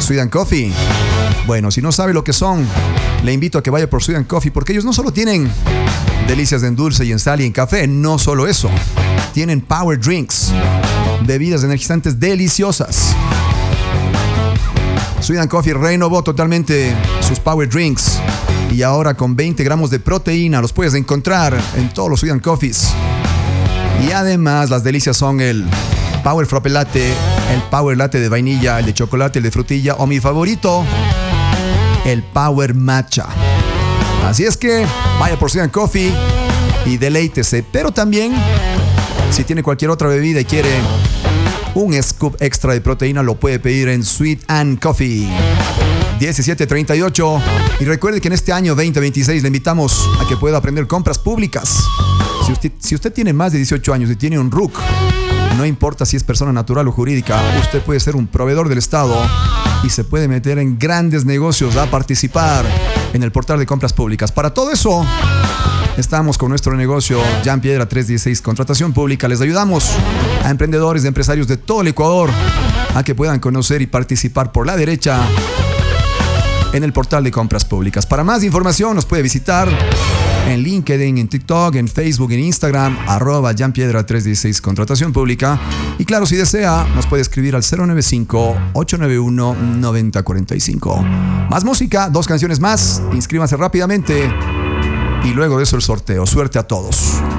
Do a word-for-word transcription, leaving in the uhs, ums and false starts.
Sweet and Coffee. Bueno, si no sabe lo que son, le invito a que vaya por Sweet and Coffee, porque ellos no solo tienen delicias en dulce y en sal y en café, no solo eso. Tienen power drinks, bebidas energizantes deliciosas. Sweet and Coffee renovó totalmente sus power drinks y ahora con veinte gramos de proteína los puedes encontrar en todos los Sweet and Coffees. Y además las delicias son el Power Frappe Latte, el Power Latte de vainilla, el de chocolate, el de frutilla o mi favorito, el Power Matcha. Así es que vaya por Sweet and Coffee y deleítese. Pero también, si tiene cualquier otra bebida y quiere un scoop extra de proteína, lo puede pedir en Sweet and Coffee. diecisiete treinta y ocho. Y recuerde que en este año veinte veintiséis le invitamos a que pueda aprender compras públicas. Si usted, si usted tiene más de dieciocho años y tiene un R U C, no importa si es persona natural o jurídica, usted puede ser un proveedor del Estado y se puede meter en grandes negocios a participar en el portal de compras públicas. Para todo eso, estamos con nuestro negocio Jan Piedra trescientos dieciséis Contratación Pública. Les ayudamos a emprendedores y empresarios de todo el Ecuador a que puedan conocer y participar por la derecha en el portal de compras públicas. Para más información nos puede visitar en LinkedIn, en TikTok, en Facebook, en Instagram, arroba Jan Piedra trescientos dieciséis Contratación Pública. Y claro, si desea, nos puede escribir al cero nueve cinco, ocho nueve uno, nueve cero cuatro cinco. Más música, dos canciones más, inscríbanse rápidamente y luego de eso el sorteo. Suerte a todos.